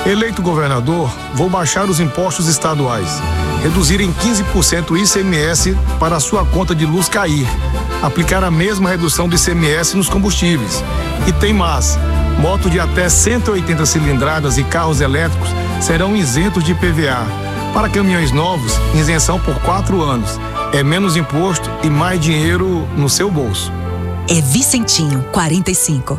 Eleito governador, vou baixar os impostos estaduais, reduzir em 15% o ICMS para a sua conta de luz cair, aplicar a mesma redução do ICMS nos combustíveis. E tem mais, moto de até 180 cilindradas e carros elétricos serão isentos de IPVA. Para caminhões novos, isenção por 4 anos. É menos imposto e mais dinheiro no seu bolso. É Vicentinho, 45.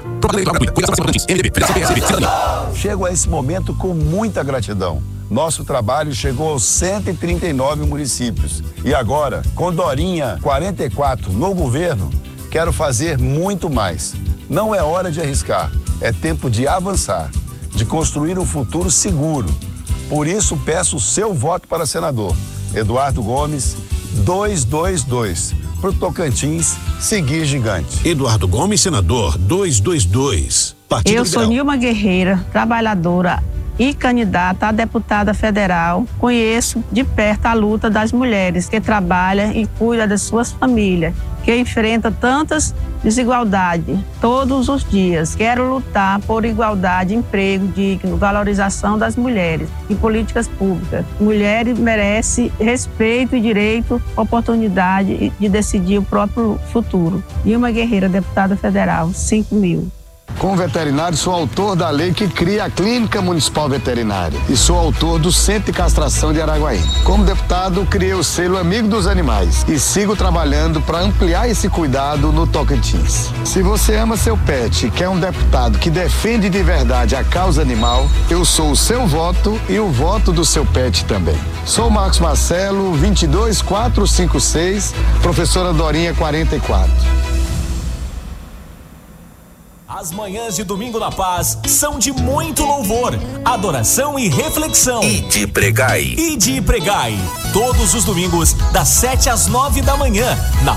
Chego a esse momento com muita gratidão. Nosso trabalho chegou aos 139 municípios. E agora, com Dorinha 44 no governo, quero fazer muito mais. Não é hora de arriscar, é tempo de avançar, de construir um futuro seguro. Por isso, peço o seu voto para senador. Eduardo Gomes, 222. Pro Tocantins, seguir gigante. Eduardo Gomes, senador, 222. Partido Eu Liberal. sou Nilma Guerreira, trabalhadora e candidata a deputada federal. Conheço de perto a luta das mulheres que trabalham e cuidam das suas famílias, que enfrentam tantas desigualdades todos os dias. Quero lutar por igualdade, emprego digno, valorização das mulheres e políticas públicas. Mulheres merecem respeito e direito, oportunidade de decidir o próprio futuro. Nilma Guerreira, deputada federal, 5.000. Como veterinário, sou autor da lei que cria a Clínica Municipal Veterinária e sou autor do Centro de Castração de Araguaína. Como deputado, criei o selo Amigo dos Animais e sigo trabalhando para ampliar esse cuidado no Tocantins. Se você ama seu pet e quer um deputado que defende de verdade a causa animal, eu sou o seu voto e o voto do seu pet também. Sou Marcos Marcelo, 22456, professora Dorinha 44. As manhãs de Domingo da Paz são de muito louvor, adoração e reflexão. Ide Pregai. Ide Pregai. Todos os domingos, das 7 às 9 da manhã, na